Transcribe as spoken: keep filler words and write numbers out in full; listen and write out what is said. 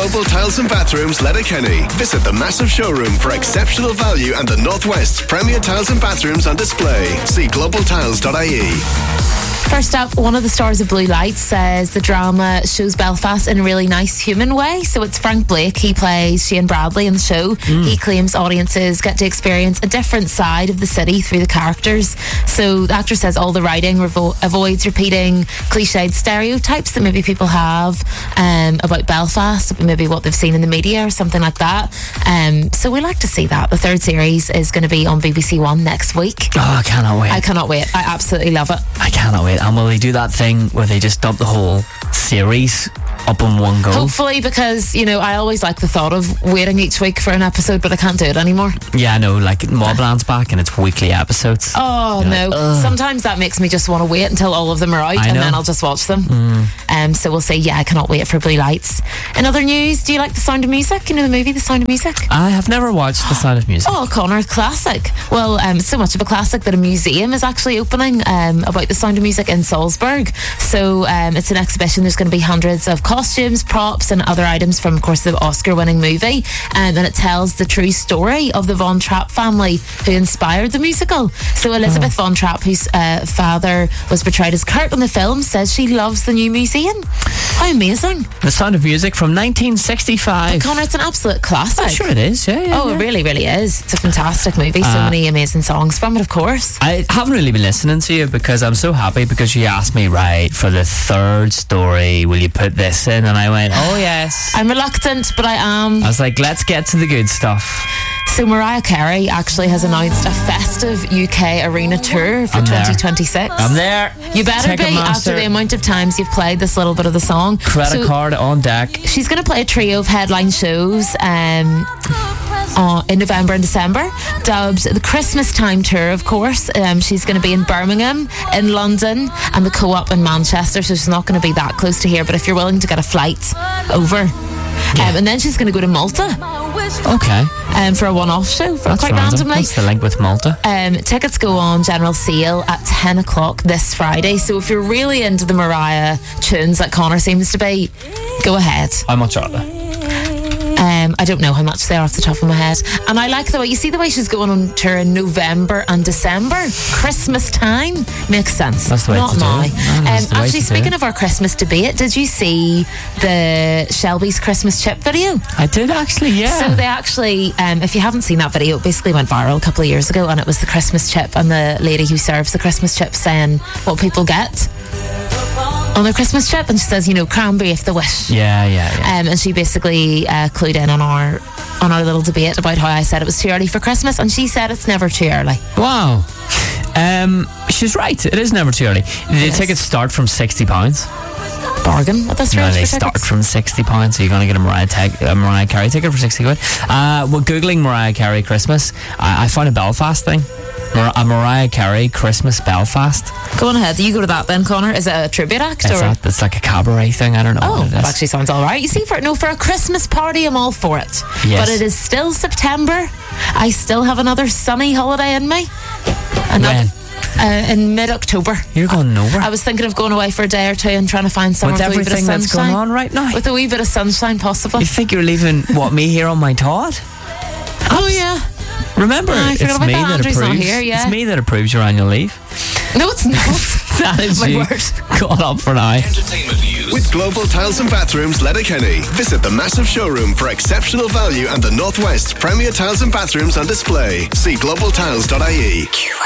Global Tiles and Bathrooms, Letterkenny. Visit the massive showroom for exceptional value and the Northwest's premier tiles and bathrooms on display. See global tiles dot I E. First up, one of the stars of Blue Lights says the drama shows Belfast in a really nice human way. So it's Frank Blake. He plays Shane Bradley in the show. Mm. He claims audiences get to experience a different side of the city through the characters. So the actor says all the writing revo- avoids repeating cliched stereotypes that maybe people have um, about Belfast, maybe what they've seen in the media or something like that. Um, so we like to see that. The third series is going to be on B B C One next week. Oh, I cannot wait. I cannot wait. I absolutely love it. I cannot wait. And will they do that thing where they just dump the whole series up in one go? Hopefully, because, you know, I always like the thought of waiting each week for an episode, but I can't do it anymore. Yeah, I know, like Mobland's back and it's weekly episodes. Oh, You're no. Like, Sometimes that makes me just want to wait until all of them are out I and know. then I'll just watch them. Mm. Um, so we'll say, yeah, I cannot wait for Blue Lights. In other news, do you like The Sound of Music? You know the movie The Sound of Music? I have never watched The Sound of Music. Oh, Connor, classic. Well, um, so much of a classic that a museum is actually opening um, about The Sound of Music in Salzburg. So um, it's an exhibition. There's going to be hundreds of costumes, props and other items from, of course, the Oscar-winning movie. Um, and it tells the true story of the Von Trapp family who inspired the musical. So Elizabeth oh. Von Trapp, whose uh, father was portrayed as Kurt in the film, says she loves the new museum. How amazing. The Sound of Music from nineteen sixty-five. But Connor, it's an absolute classic. I'm sure it is, yeah. yeah oh, yeah. it really, really is. It's a fantastic movie. So Uh, many amazing songs from it, of course. I haven't really been listening to you because I'm so happy because you asked me, right, for the third story, will you put this in? And I went, oh yes. I'm reluctant, but I am. I was like, let's get to the good stuff. So Mariah Carey actually has announced a festive U K arena tour for I'm there. twenty twenty-six. I'm there. You better be Ticketmaster. after the amount of times you've played this little bit of the song. Credit So card on deck. she's going to play a trio of headline shows um, uh, in November and December, dubbed the Christmas Time Tour, of course. Um, she's going to be in Birmingham, in London, and the Co-op in Manchester, so she's not going to be that close to here, but if you're willing to get a flight over. Yeah. Um, and then she's going to go to Malta Okay. um, for a one-off show, for That's quite random. randomly. What's the link with Malta? Um, tickets go on general sale at ten o'clock this Friday. So if you're really into the Mariah tunes like Connor seems to be, go ahead. How much are they? Um, I don't know how much they are off the top of my head. And I like the way, you see the way she's going on tour in November and December. Christmas time makes sense. That's the way Not to do now. it. No, that's Um, the way actually, to do speaking it. of our Christmas debate, did you see the Shelby's Christmas chip video? I did actually, yeah. So they actually, um, if you haven't seen that video, it basically went viral a couple of years ago, and it was the Christmas chip and the lady who serves the Christmas chip saying what people get on their Christmas chip, and she says, you know, cranberry if the wish. Yeah, yeah, yeah. Um, and she basically uh, clued in on our on our little debate about how I said it was too early for Christmas, and she said it's never too early. Wow. Um, she's right. It is never too early. The Yes. tickets start from sixty pounds. Bargain at this No, rate they for start tickets. from sixty pounds. So you're going to get a Mariah, tag, a Mariah Carey ticket for sixty quid. Uh, well, Googling Mariah Carey Christmas, I, I found a Belfast thing. Mar- a Mariah Carey Christmas Belfast. Go on ahead. You go to that then, Connor. Is it a tribute act? It's, or? that, it's like a cabaret thing. I don't know Oh, what it that is. actually sounds all right. You see, for no, for a Christmas party, I'm all for it. Yes. But it is still September. I still have another sunny holiday in me. Another, When? uh, in mid-October. You're going nowhere. I was thinking of going away for a day or two and trying to find somewhere With with a wee bit of everything that's sunshine. going on right now. With a wee bit of sunshine, possibly. You think you're leaving, what, me here on my Todd? Oh, yeah. Remember, Oh, I it's forgot about me that. that Andrew's not approves. here, yeah. It's me that approves your annual leave. No, it's not. That is My you. word. Caught up for now. Entertainment news. With Global Tiles and Bathrooms, Letterkenny. Visit the massive showroom for exceptional value and the Northwest's premier tiles and bathrooms on display. See global tiles dot I E.